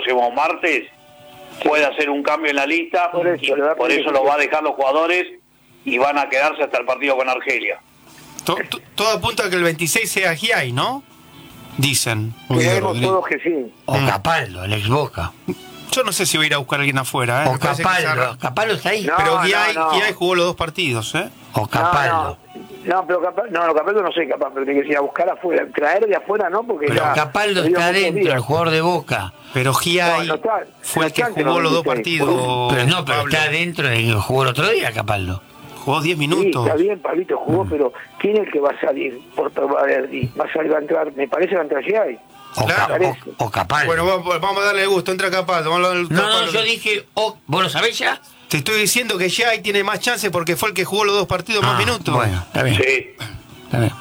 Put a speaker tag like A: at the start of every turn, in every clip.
A: próximo martes puede hacer un cambio en la lista, por eso lo va a dejar los jugadores y van a quedarse hasta el partido con Argelia.
B: Todo apunta a que el 26 sea Giai, ¿no? Dicen.
C: Creemos todos que sí.
D: O Capaldo, el ex Boca.
B: Yo no sé si va a ir a buscar a alguien afuera,
D: O Capaldo. Capaldo está ahí.
B: Pero Giai jugó los 2 partidos, ¿eh?
D: O Capaldo.
C: Pero Capaldo no soy capaz, pero tiene que ir a buscar afuera, traer de afuera, ¿no? Porque
D: pero Capaldo está adentro, el jugador de Boca.
B: Pero Giai fue el que jugó los 2 partidos.
D: Pero está adentro y jugó el otro día, Capaldo.
B: Jugó 10 minutos.
C: Sí, está bien, Pablito jugó, pero ¿quién es el que va a salir por Verdi? Va a entrar, me parece que va a entrar Giai.
D: O Capaldo.
B: Bueno, vamos a darle gusto, entra Capaldo.
D: No, yo dije, ¿vos lo sabés ya?
B: Te estoy diciendo que Giai tiene más chance porque fue el que jugó los 2 partidos más minutos.
D: Bueno, está bien.
A: Sí.
D: Está bien.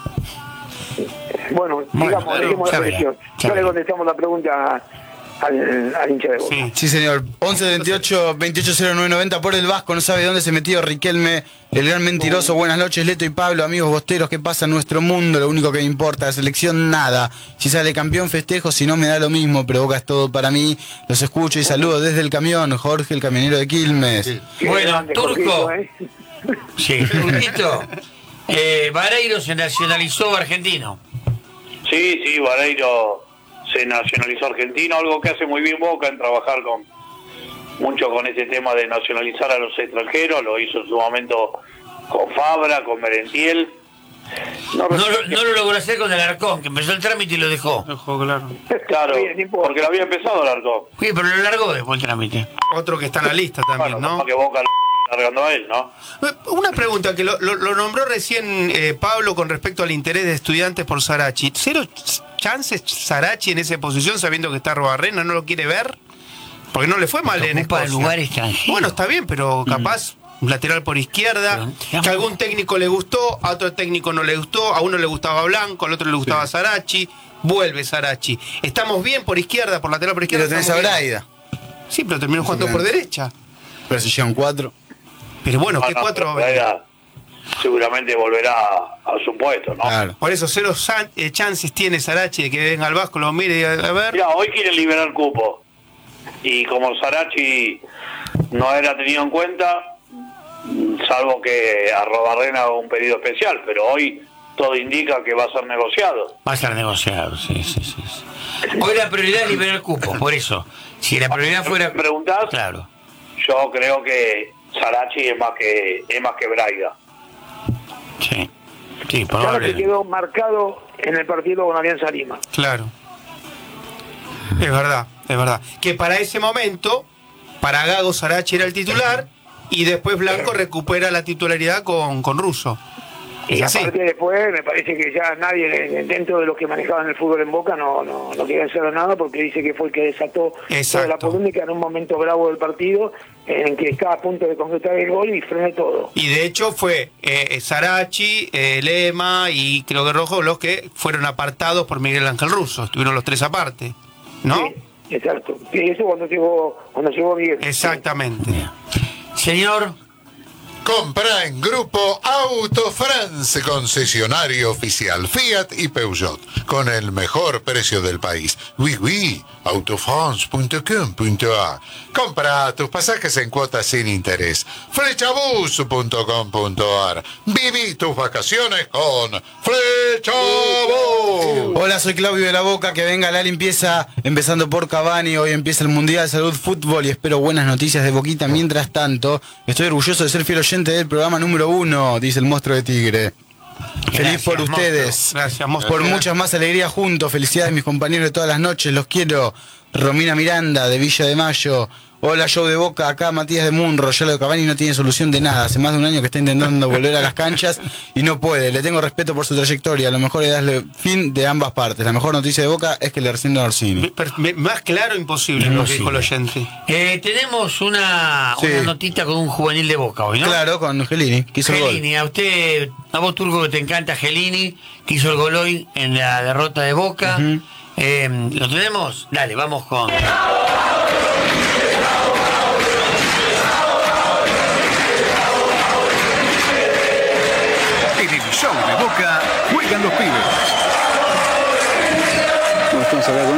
C: Bueno, digamos, dejemos la presión. Ya le contestamos la pregunta al hincha de Boca.
E: Sí, señor. 11-28-28-09-90 por el Vasco. No sabe dónde se metió Riquelme, el gran mentiroso. Buenas noches, Leto y Pablo, amigos bosteros. ¿Qué pasa en nuestro mundo? Lo único que me importa, la selección, nada. Si sale campeón, festejo. Si no, me da lo mismo. Pero Boca es todo para mí. Los escucho y saludo desde el camión. Jorge, el camionero de Quilmes.
D: Sí. Bueno, Turco. Sí, Turquito. Vareiro se nacionalizó argentino.
A: Sí, Vareiro se nacionalizó argentino, algo que hace muy bien Boca en trabajar mucho con ese tema de nacionalizar a los extranjeros. Lo hizo en su momento con Fabra, con Merentiel.
D: No lo logró hacer con el Alarcón, que empezó el trámite y lo dejó.
A: Claro, porque lo había empezado el Alarcón.
D: Sí, pero lo largó después el trámite.
B: Otro que está en la lista también, ¿no?
A: Que Boca largando a él, ¿no?
B: Una pregunta que lo nombró recién Pablo con respecto al interés de Estudiantes por Sarachi. ¿Cero chances Sarachi en esa posición sabiendo que está Arrobarrena? ¿No lo quiere ver? Porque no le fue mal en Escocia.
D: Lugar extranjero.
B: Bueno, está bien, pero capaz un lateral por izquierda, que a algún técnico le gustó, a otro técnico no le gustó, a uno le gustaba Blanco, al otro le gustaba Sarachi, vuelve Sarachi. Estamos bien por izquierda, por lateral por izquierda.
E: Pero tenés a Braida.
B: Sí, pero terminó jugando por derecha.
E: Pero se llevan 4.
B: Pero bueno, ¿qué 4 va a venir?
A: Seguramente volverá a su puesto, ¿no?
E: Claro.
B: Por eso, cero chances tiene Sarachi de que venga al Vasco, lo mire y a ver.
A: Mira, hoy quieren liberar cupo. Y como Sarachi no era tenido en cuenta, salvo que a Arrobarrena haga un pedido especial, pero hoy todo indica que va a ser negociado.
D: Va a ser negociado, sí. Hoy la prioridad es liberar cupo, por eso. Si la prioridad fuera...
A: ¿Me preguntás?
D: Claro.
A: Yo creo que Sarachi es más que Braida.
D: Sí,
C: Claro que quedó marcado en el partido con Alianza Lima.
B: Claro. Es verdad. Que para ese momento, para Gago Sarachi era el titular y después Blanco recupera la titularidad con Russo.
C: Y aparte después me parece que ya nadie dentro de los que manejaban el fútbol en Boca no quiere hacer nada, porque dice que fue el que desató toda la polémica en un momento bravo del partido en que estaba a punto de concretar el gol y frenó todo.
B: Y de hecho fue Sarachi, Lema y creo que Rojo los que fueron apartados por Miguel Ángel Russo. Estuvieron los 3 aparte, ¿no?
C: Sí, exacto. Y eso cuando llegó Miguel.
B: Exactamente.
D: Señor...
F: Compra en Grupo Auto France, concesionario oficial Fiat y Peugeot, con el mejor precio del país. Oui, autofrance.com.ar. Compra tus pasajes en cuotas sin interés. Flechabus.com.ar. Viví tus vacaciones con Flechabus.
E: Hola, soy Claudio de la Boca. Que venga la limpieza, empezando por Cavani. Hoy empieza el Mundial de Salud Fútbol y espero buenas noticias de Boquita. Mientras tanto, estoy orgulloso de ser fiel oyente del programa número 1, dice el monstruo de Tigre. Feliz por ustedes.
B: Gracias,
E: por muchas más alegrías juntos. Felicidades, mis compañeros de todas las noches. Los quiero. Romina Miranda, de Villa de Mayo. Hola, show de Boca. Acá Matías de Munro. Ya lo de Cavani no tiene solución de nada. Hace más de un año que está intentando volver a las canchas y no puede. Le tengo respeto por su trayectoria. A lo mejor es darle fin de ambas partes. La mejor noticia de Boca es que le rescinden a Orsini.
B: Más claro imposible lo que dijo el oyente.
D: Tenemos una notita con un juvenil de Boca hoy, ¿no?
E: Claro, con Gelini, que hizo
D: Gelini,
E: el gol.
D: A vos, Turco, que te encanta Gelini, que hizo el gol hoy en la derrota de Boca. ¿Lo tenemos? Dale, vamos con...
G: En el show de Boca juegan los pibes.
E: ¿Cómo estamos acá con?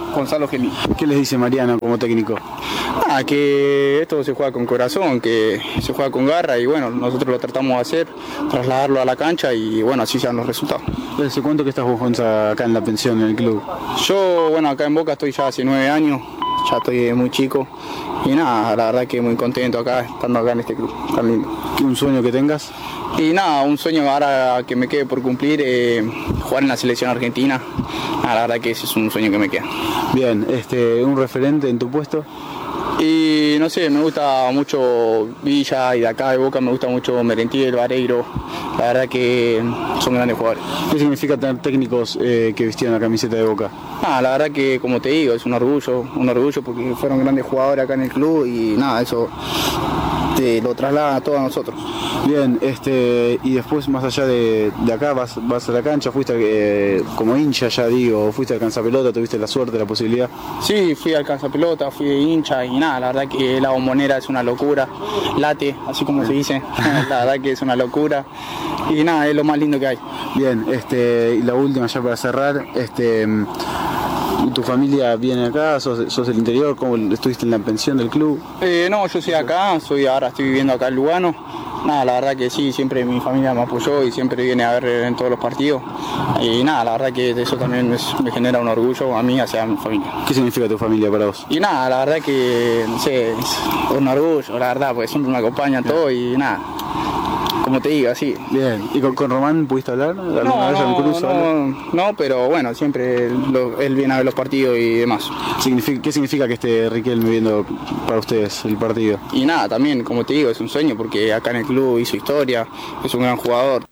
G: Gonzalo Gelini.
E: ¿Qué les dice Mariano como técnico?
G: Que esto se juega con corazón, que se juega con garra y bueno, nosotros lo tratamos de hacer, trasladarlo a la cancha y bueno, así sean los resultados.
E: ¿Desde cuánto que estás vos, Gonza, acá en la pensión, en el club?
G: Yo, bueno, acá en Boca estoy ya hace 9 años, ya estoy muy chico y nada, la verdad que muy contento acá, estando acá en este club tan lindo.
E: ¿Un sueño que tengas?
G: Y nada, un sueño ahora que me quede por cumplir, jugar en la selección argentina. La verdad que ese es un sueño que me queda.
E: Bien, ¿un referente en tu puesto?
G: Y no sé, me gusta mucho Villa y de acá de Boca me gusta mucho Merentiel, Vareiro. La verdad que son grandes jugadores.
E: ¿Qué significa tener técnicos que vistieron la camiseta de Boca?
G: La verdad que como te digo, es un orgullo porque fueron grandes jugadores acá en el club y nada, eso lo traslada a todos nosotros.
E: Bien, y después más allá de acá vas a la cancha, fuiste como hincha, ya digo, fuiste al Canzapelota, tuviste la suerte, la posibilidad.
G: Sí, fui al Canzapelota, fui hincha y nada, la verdad que la Bombonera es una locura, late, así como se dice, la verdad que es una locura y nada, es lo más lindo que hay.
E: Bien, y la última ya para cerrar, ¿tu familia viene acá? ¿Sos del interior? ¿Cómo estuviste en la pensión del club?
G: No, yo soy acá, ahora estoy viviendo acá en Lugano. Nada, la verdad que sí, siempre mi familia me apoyó y siempre viene a ver en todos los partidos. Y nada, la verdad que eso también me genera un orgullo a mí hacia mi familia.
E: ¿Qué significa tu familia para vos?
G: Y nada, la verdad que, no sé, es un orgullo, la verdad, porque siempre me acompañan todo y nada. Como te digo, así.
E: Bien. ¿Y con Román pudiste hablar?
G: No, pero bueno, siempre él viene a ver los partidos y demás.
E: ¿Qué significa que esté Riquelme viendo para ustedes el partido?
G: Y nada, también, como te digo, es un sueño porque acá en el club hizo historia, es un gran jugador.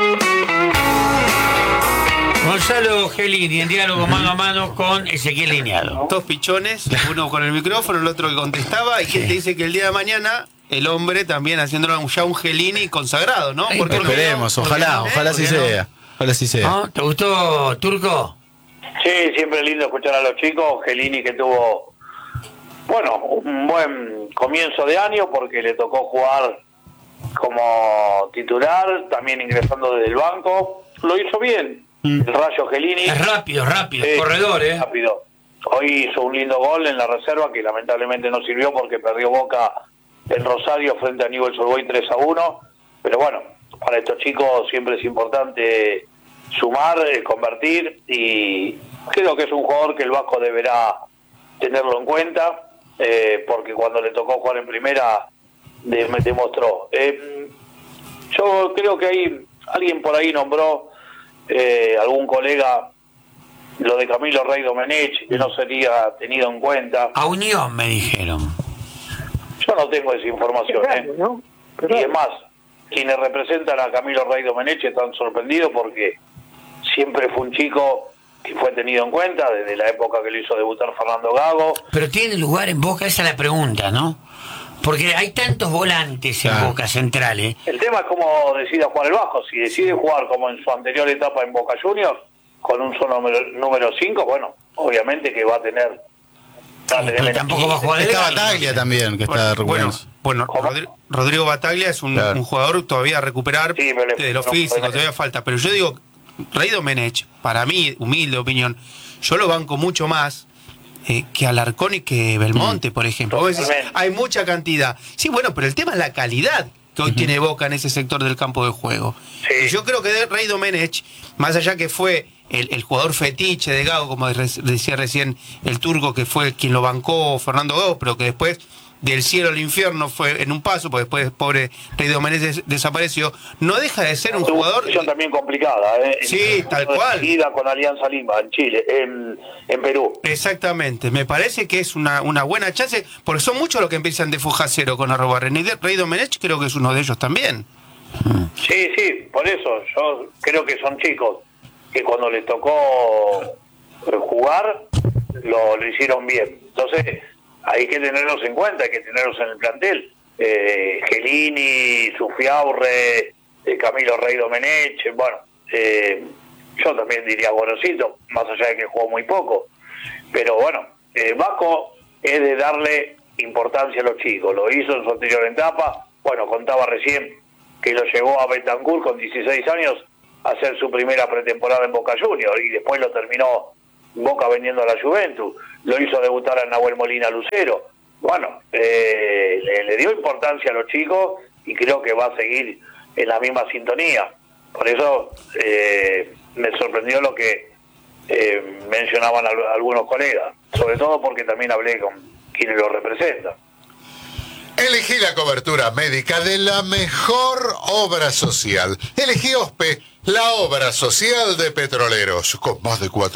D: Gonzalo Gelini, en diálogo mano a mano con Ezequiel Liñado.
B: Dos pichones, uno con el micrófono, el otro que contestaba, y que te dice que el día de mañana el hombre también haciéndolo ya un Gelini consagrado, ¿no?
E: Porque esperemos, ojalá así sea. Ojalá así sea.
D: ¿No? ¿Te gustó, Turco?
A: Sí, siempre lindo escuchar a los chicos. Gelini que tuvo, bueno, un buen comienzo de año porque le tocó jugar como titular, también ingresando desde el banco. Lo hizo bien. El Rayo Gelini.
D: Es rápido, corredor,
A: rápido. Hoy hizo un lindo gol en la reserva que lamentablemente no sirvió porque perdió Boca en Rosario frente a Newell's Old Boys 3-1, pero bueno, para estos chicos siempre es importante sumar, convertir, y creo que es un jugador que el Vasco deberá tenerlo en cuenta, porque cuando le tocó jugar en primera demostró. Yo creo que hay alguien por ahí nombró, algún colega, lo de Camilo Rey Domenech, que no sería tenido en cuenta.
D: A Unión me dijeron.
A: Yo no tengo esa información,
C: ¿no?
A: Y es más, quienes representan a Camilo Rey Domenech están sorprendidos porque siempre fue un chico que fue tenido en cuenta desde la época que lo hizo debutar Fernando Gago.
D: Pero tiene lugar en Boca, esa es la pregunta, ¿no? Porque hay tantos volantes en Boca centrales.
A: El tema es cómo decida jugar el Vasco. Si decide jugar como en su anterior etapa en Boca Juniors, con un solo número 5, bueno, obviamente que va a tener...
D: Pero tampoco va a jugar.
E: Está Bataglia también, que está recuperando.
B: Bueno, Rodrigo Bataglia es un jugador todavía a recuperar de lo físico, todavía falta. Pero yo digo, Rey Domenech, para mí, humilde opinión, yo lo banco mucho más que Alarcón y que Belmonte, por ejemplo. Vos decís, hay mucha cantidad. Sí, bueno, pero el tema es la calidad que hoy tiene Boca en ese sector del campo de juego. Y yo creo que Rey Domenech, más allá que fue el jugador fetiche de Gago, como decía recién el Turco, que fue quien lo bancó Fernando Gago, pero que después del cielo al infierno fue en un paso, porque después pobre Rey Domenech desapareció, no deja de ser un jugador...
A: Una situación también complicada,
B: Sí, tal cual.
A: Con Alianza Lima, en Chile, en Perú.
B: Exactamente, me parece que es una buena chance, porque son muchos los que empiezan de foja cero con Arrobarren, y Rey Domenech creo que es uno de ellos también.
A: Sí, por eso, yo creo que son chicos que cuando les tocó jugar, lo hicieron bien. Entonces, hay que tenerlos en cuenta, hay que tenerlos en el plantel. Gelini, Sufiaurre, Camilo Rey Domenech, bueno, yo también diría Gorosito, más allá de que jugó muy poco. Pero bueno, Vasco es de darle importancia a los chicos, lo hizo en su anterior etapa. Bueno, contaba recién que lo llevó a Betancourt con 16 años a hacer su primera pretemporada en Boca Juniors y después lo terminó Boca vendiendo a la Juventus, lo hizo debutar a Nahuel Molina Lucero. Bueno, le dio importancia a los chicos y creo que va a seguir en la misma sintonía. Por eso me sorprendió lo que mencionaban algunos colegas, sobre todo porque también hablé con quienes lo representan.
F: Elegí la cobertura médica de la mejor obra social. Elegí OSPE, la obra social de Petroleros, con más de